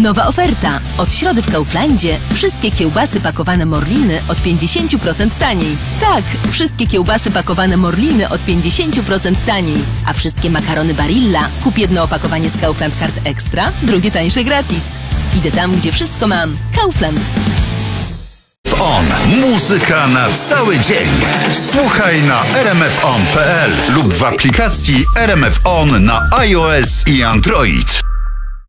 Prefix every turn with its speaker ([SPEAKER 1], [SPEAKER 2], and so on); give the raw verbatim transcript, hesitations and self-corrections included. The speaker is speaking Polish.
[SPEAKER 1] Nowa oferta. Od środy w Kauflandzie wszystkie kiełbasy pakowane Morliny od pięćdziesiąt procent taniej. Tak, wszystkie kiełbasy pakowane Morliny od pięćdziesiąt procent taniej. A wszystkie makarony Barilla kup jedno opakowanie z Kaufland Card Extra, drugie tańsze gratis. Idę tam, gdzie wszystko mam. Kaufland.
[SPEAKER 2] On. Muzyka na cały dzień. Słuchaj na r m f on kropka p l lub w aplikacji R M F On na iOS i Android.